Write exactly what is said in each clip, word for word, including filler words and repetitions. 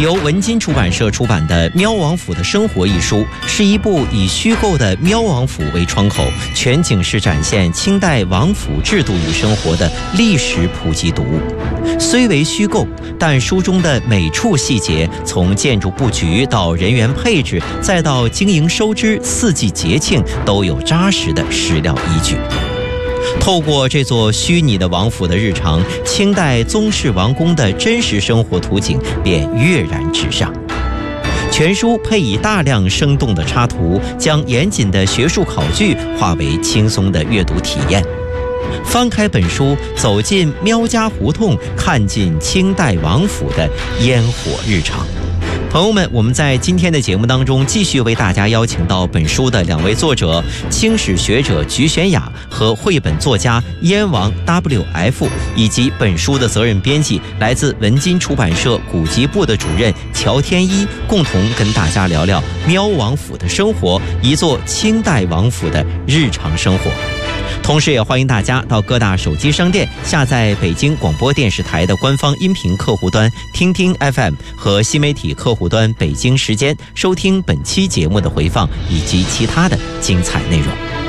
由文津出版社出版的《喵王府的生活》一书，是一部以虚构的喵王府为窗口，全景式展现清代王府制度与生活的历史普及读物。虽为虚构，但书中的每处细节，从建筑布局到人员配置，再到经营收支、四季节庆，都有扎实的史料依据。透过这座虚拟的王府的日常，清代宗室王宫的真实生活图景便跃然纸上。全书配以大量生动的插图，将严谨的学术考据化为轻松的阅读体验。翻开本书，走进喵家胡同，看尽清代王府的烟火日常。朋友们，我们在今天的节目当中继续为大家邀请到本书的两位作者，清史学者菊玄雅和绘本作家燕王 W F， 以及本书的责任编辑来自文津出版社古籍部的主任乔天一，共同跟大家聊聊喵王府的生活，一座清代王府的日常生活。同时也欢迎大家到各大手机商店下载北京广播电视台的官方音频客户端听听 F M 和新媒体客户端北京时间，收听本期节目的回放以及其他的精彩内容。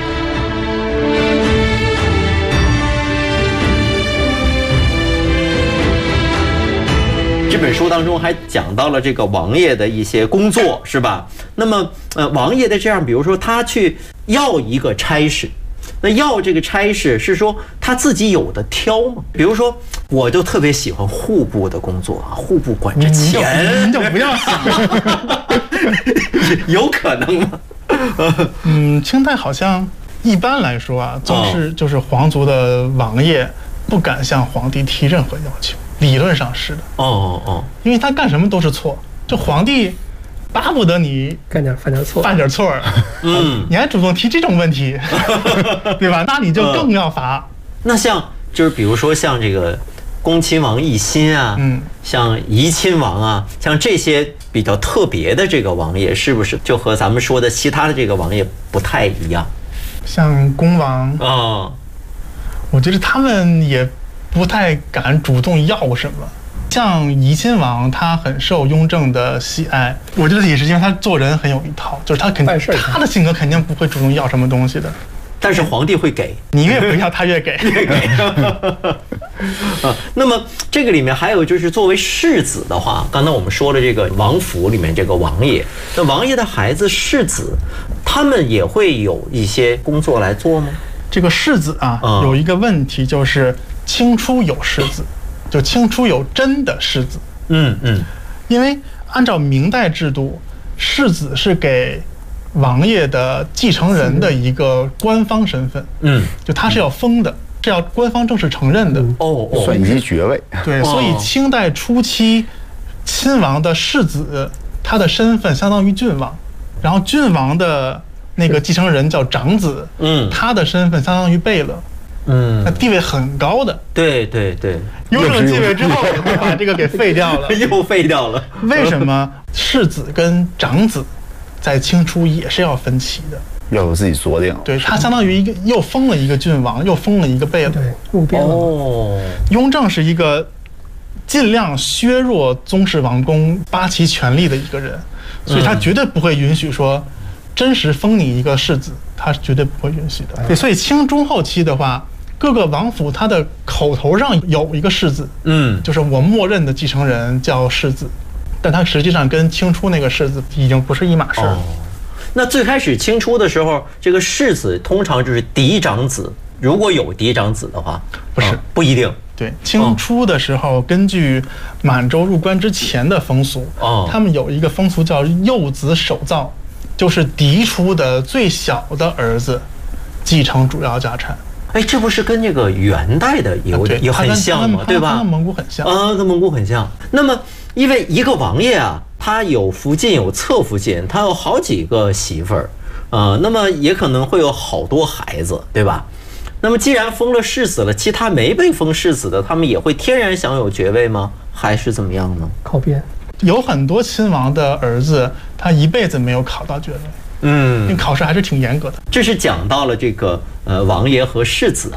这本书当中还讲到了这个王爷的一些工作，是吧？那么呃，王爷的这样，比如说他去要一个差事，那要这个差事是说他自己有的挑吗？比如说，我就特别喜欢户部的工作啊，户部管着钱， 你就不要想了， 有可能吗？ 嗯，清代好像一般来说啊，宗室就是皇族的王爷不敢向皇帝提任何要求，理论上是的。 哦哦哦， 因为他干什么都是错，就皇帝巴不得你干点犯点错， 犯点错儿，嗯，你还主动提这种问题，对吧？那你就更要罚。 那像就是比如说像这个恭亲王奕欣啊，嗯，像怡亲王啊，像这些比较特别的这个王爷，是不是就和咱们说的其他的这个王爷不太一样？ 像恭王啊、 哦， 我觉得他们也不太敢主动要什么。像怡亲王，他很受雍正的喜爱，我觉得也是因为他做人很有一套，就是他肯定他的性格肯定不会主动要什么东西的， 但是皇帝会给， 你越不要他越给。 越给啊，那么这个里面还有就是作为世子的话，刚才我们说了这个王府里面这个王爷，那王爷的孩子世子，他们也会有一些工作来做吗？ 这个世子啊，嗯、有一个问题就是清初有世子。就清初有真的世子， 嗯嗯， 因为按照明代制度，世子是给王爷的继承人的一个官方身份，嗯，就他是要封的，是要官方正式承认的， 哦哦， 算一级爵位。 对，所以清代初期，亲王的世子，他的身份相当于郡王，然后郡王的那个继承人叫长子，嗯，他的身份相当于贝勒。嗯，那地位很高的， 对对对。 雍正继位之后，也会把这个给废掉了， 又废掉了。 为什么世子跟长子在清初也是要分齐的？ 要有自己锁定。 对，他相当于一个又封了一个郡王，又封了一个贝勒。 对，入编了。哦， 雍正是一个尽量削弱宗室王公八旗权力的一个人，所以他绝对不会允许说真实封你一个世子，他是绝对不会允许的。对，所以清中后期的话，各个王府他的口头上有一个世子，嗯，就是我默认的继承人叫世子，但他实际上跟清初那个世子已经不是一码事了。哦， 那最开始清初的时候，这个世子通常就是嫡长子，如果有嫡长子的话， 不是、嗯、 不一定。 对，清初的时候，根据满洲入关之前的风俗，哦，他们有一个风俗叫幼子守造，就是嫡出的最小的儿子继承主要家产。 哎，这不是跟这个元代的有也很像吗？对吧？ 跟蒙古很像啊，跟蒙古很像。那么，因为一个王爷啊，他有福晋，有侧福晋，他有好几个媳妇儿，呃，那么也可能会有好多孩子，对吧？那么，既然封了世子了，其他没被封世子的，他们也会天然享有爵位吗？还是怎么样呢？ 考编， 有很多亲王的儿子，他一辈子没有考到爵位。嗯，因为考试还是挺严格的。 这是讲到了这个呃王爷和世子哈。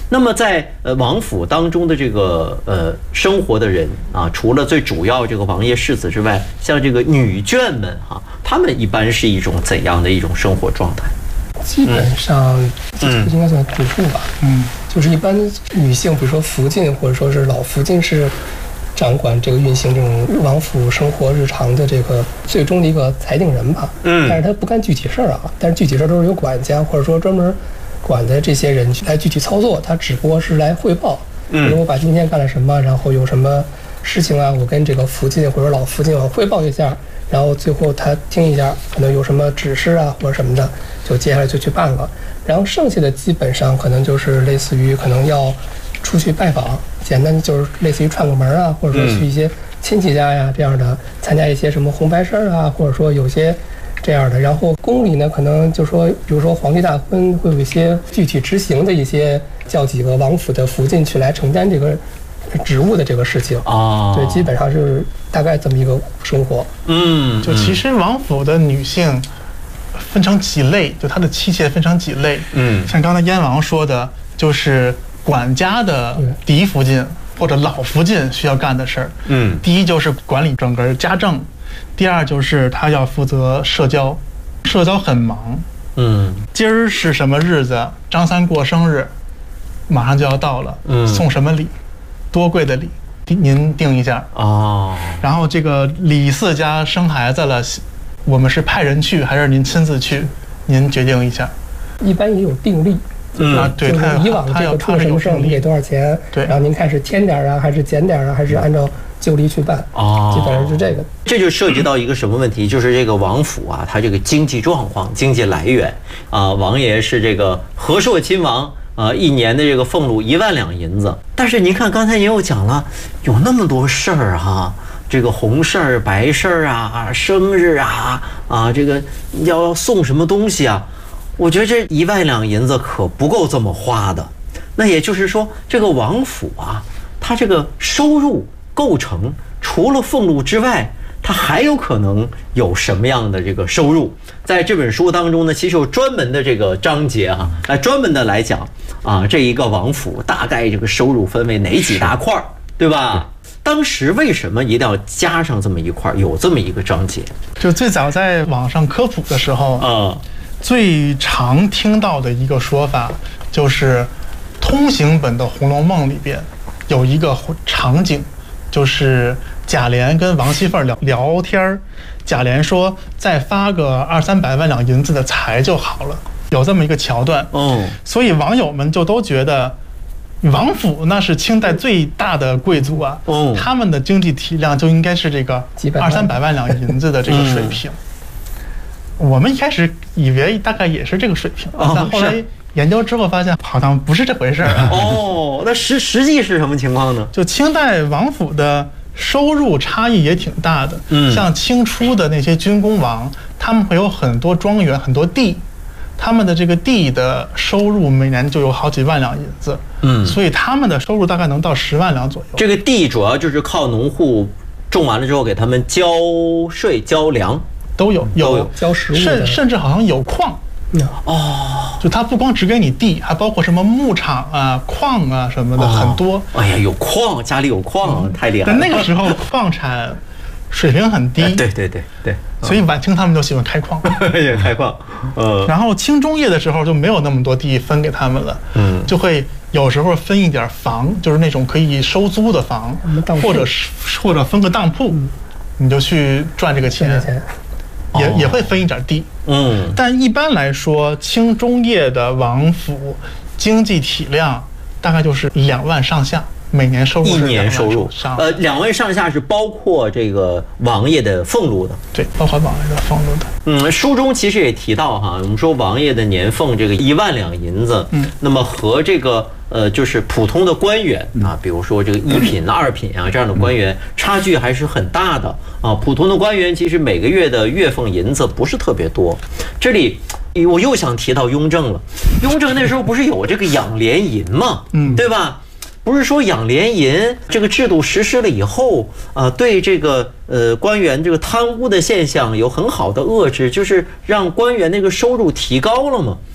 那么在呃王府当中的这个呃生活的人啊，除了最主要这个王爷世子之外，像这个女眷们哈、啊，他们一般是一种怎样的一种生活状态？ 基本上，嗯，应该算主妇吧。嗯，就是一般女性，比如说福晋或者说是老福晋是掌管这个运行这种王府生活日常的这个最终的一个裁定人吧。嗯，但是他不干具体事儿啊，但是具体事儿都是由管家或者说专门管的这些人来具体操作，他只不过是来汇报。嗯，我把今天干了什么，然后有什么事情啊，我跟这个福晋或者老福晋我汇报一下。然后最后他听一下，可能有什么指示啊或者什么的，就接下来就去办了。然后剩下的基本上可能就是类似于可能要出去拜访，简单就是类似于串个门啊，或者说去一些亲戚家呀这样的，参加一些什么红白事啊，或者说有些这样的。然后宫里呢，可能就说，比如说皇帝大婚，会有一些具体执行的一些，叫几个王府的福晋去来承担这个职务的这个事情啊，对，基本上是大概这么一个生活。 嗯，就其实王府的女性分成几类，就她的妻妾分成几类。嗯，像刚才燕王说的，就是管家的嫡福晋或者老福晋需要干的事儿。嗯，第一就是管理整个家政，第二就是他要负责社交，社交很忙。嗯，今儿是什么日子？张三过生日，马上就要到了。嗯，送什么礼？多贵的礼，您定一下哦。然后这个李四家生孩子了，我们是派人去还是您亲自去？您决定一下。 一般也有定例， 嗯啊，对，他以往这个出了什么事儿，我们给多少钱？对，然后您看是添点啊，还是减点啊，还是按照旧例去办？哦，基本上是这个。 这就涉及到一个什么问题？就是这个王府啊，它这个经济状况、经济来源啊，王爷是这个和硕亲王。呃，一年的这个俸禄一万两银子，但是您看刚才您又讲了，有那么多事儿哈，这个红事儿、白事儿啊，生日啊，啊，这个要送什么东西啊？我觉得这一万两银子可不够这么花的。那也就是说，这个王府啊，它这个收入构成，除了俸禄之外，它还有可能有什么样的这个收入？在这本书当中呢，其实有专门的这个章节哈、啊，来专门的来讲啊，这一个王府大概这个收入分为哪几大块儿，对吧？当时为什么一定要加上这么一块，有这么一个章节？ 就最早在网上科普的时候，啊，最常听到的一个说法就是通行本的《红楼梦》里边有一个场景，就是贾琏跟王熙凤聊聊天，贾琏说再发个二三百万两银子的财就好了，有这么一个桥段。哦，所以网友们就都觉得王府那是清代最大的贵族啊，哦，他们的经济体量就应该是这个二三百万两银子的这个水平。嗯，我们一开始以为大概也是这个水平，哦，但后来研究之后发现好像不是这回事儿啊。 哦，那实实际是什么情况呢？ 就清代王府的收入差异也挺大的。嗯，像清初的那些军功王，他们会有很多庄园、很多地，他们的这个地的收入每年就有好几万两银子。嗯，所以他们的收入大概能到十万两左右。 这个地主要就是靠农户种完了之后给他们交税、交粮， 都有，有有交食物， 甚甚至好像有矿。哦，就他不光只给你地，还包括什么牧场啊、矿啊什么的，很多。 哎呀，有矿，家里有矿，嗯，太厉害了。 但那个时候矿产水平很低， 对对对对， 所以晚清他们就喜欢开矿， 也开矿。呃， 然后清中叶的时候就没有那么多地分给他们了，嗯，就会有时候分一点房，就是那种可以收租的房，或者是或者分个当铺，你就去赚这个钱。也也会分一点地，嗯，但一般来说，清中叶的王府经济体量大概就是两万上下，每年收入一年收入，呃，两万上下是包括这个王爷的俸禄的， 对，包括王爷的俸禄的。 嗯，书中其实也提到哈，我们说王爷的年俸这个一万两银子，嗯，那么和这个呃就是普通的官员啊，比如说这个一品、二品啊这样的官员，差距还是很大的啊。普通的官员其实每个月的月俸银子不是特别多。这里我又想提到雍正了，雍正那时候不是有这个养廉银嘛，嗯，对吧？不是说养廉银这个制度实施了以后，呃，对这个呃官员这个贪污的现象有很好的遏制，就是让官员那个收入提高了嘛。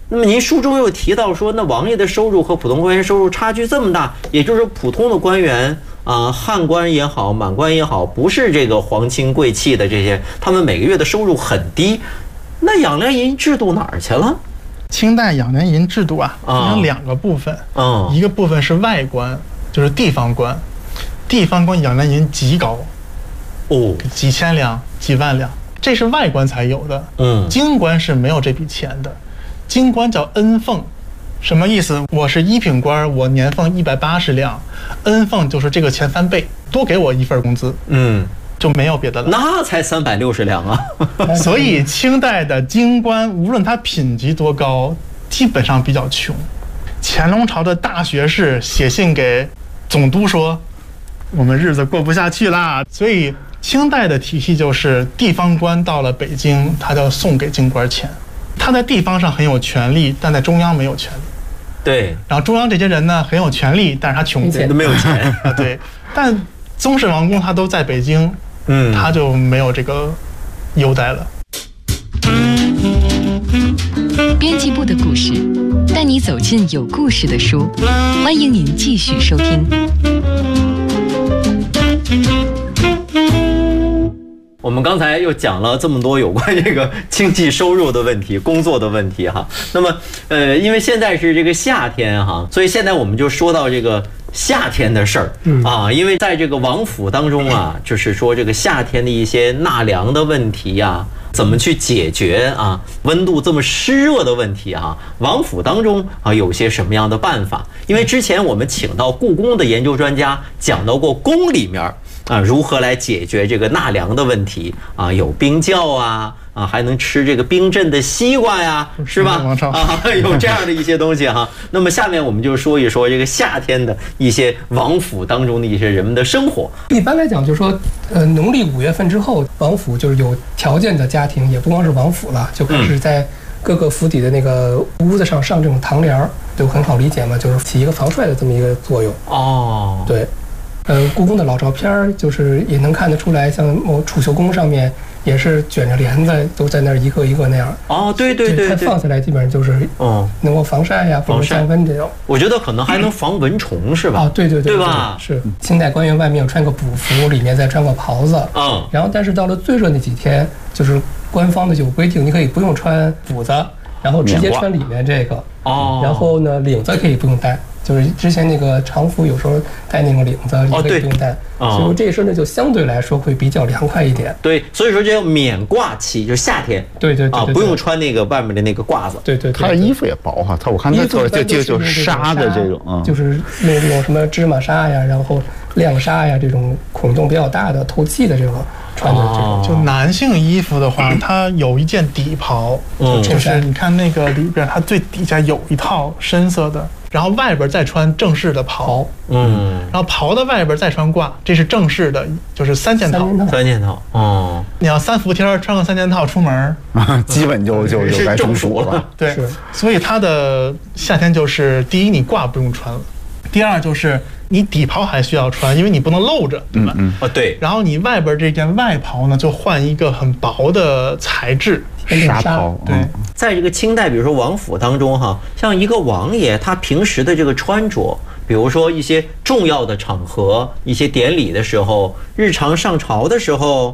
那么您书中又提到说，那王爷的收入和普通官员收入差距这么大，也就是说普通的官员啊，汉官也好，满官也好，不是这个皇亲贵戚的这些，他们每个月的收入很低。那养廉银制度哪儿去了？ 清代养廉银制度啊，分成两个部分， 嗯， 一个部分是外官，就是地方官，地方官养廉银极高， 哦， 几千两、几万两，这是外官才有的。 嗯， 京官是没有这笔钱的，京官叫恩俸，什么意思？我是一品官，我年俸一百八十两，恩俸就是这个钱翻倍，多给我一份工资。 嗯。 就没有别的了， 那才三百六十两啊！ 所以清代的京官，无论他品级多高，基本上比较穷。乾隆朝的大学士写信给总督说：“我们日子过不下去啦。”所以清代的体系就是地方官到了北京，他就送给京官钱。他在地方上很有权力，但在中央没有权力。 对。 然后中央这些人呢很有权力，但是他穷， 都没有钱啊。对。但宗室王公他都在北京。嗯，他就没有这个优待了。 编辑部的故事，带你走进有故事的书，欢迎您继续收听。 我们刚才又讲了这么多有关这个经济收入的问题、工作的问题哈。那么，呃，因为现在是这个夏天哈，所以现在我们就说到这个夏天的事儿啊。因为在这个王府当中啊，就是说这个夏天的一些纳凉的问题呀，怎么去解决啊？温度这么湿热的问题啊，王府当中啊有些什么样的办法？因为之前我们请到故宫的研究专家讲到过宫里面啊，如何来解决这个纳凉的问题啊？有冰窖啊，啊，还能吃这个冰镇的西瓜呀，是吧？啊，有这样的一些东西哈。那么下面我们就说一说这个夏天的一些王府当中的一些人们的生活。 一般来讲，就是说，呃，农历五月份之后，王府就是有条件的家庭，也不光是王府了，就开始在各个府邸的那个屋子上上这种堂帘儿，就很好理解嘛，就是起一个防帅的这么一个作用。哦，对。呃，故宫的老照片就是也能看得出来，像某储秀宫上面也是卷着帘子，都在那儿一个一个那样。 哦，对对对， 它放下来基本上就是哦，能够防晒呀，或者降温这种。 我觉得可能还能防蚊虫，是吧？ 啊，对对对， 对吧？ 是清代官员外面穿个补服，里面再穿个袍子。嗯。然后，但是到了最热那几天，就是官方的有规定，你可以不用穿补子，然后直接穿里面这个。哦。然后呢，领子可以不用戴。就是之前那个常服有时候戴那个领子，也可以不用戴，所以说这一身呢就相对来说会比较凉快一点。 对，所以说这叫免褂期，就是夏天。 对对对， 啊，不用穿那个外面的那个褂子。 对对， 他的衣服也薄哈，他我看他就就就就纱的这种， 就是那种什么芝麻纱呀，然后亮纱呀，这种孔洞比较大的透气的这种穿的这种。 就男性衣服的话，它有一件底袍，就是你看那个里边，它最底下有一套深色的。然后外边再穿正式的袍，嗯，然后袍的外边再穿褂，这是正式的，就是三件套。 三件套，哦， 你要三伏天穿个三件套出门， 基本就就就该中暑了。 对，所以它的夏天就是第一，你褂不用穿了；第二就是你底袍还需要穿，因为你不能露着，对吧？ 嗯，哦对。 然后你外边这件外袍呢，就换一个很薄的材质。 纱袍， 对， 在这个清代，比如说王府当中哈，像一个王爷，他平时的这个穿着，比如说一些重要的场合、一些典礼的时候，日常上朝的时候，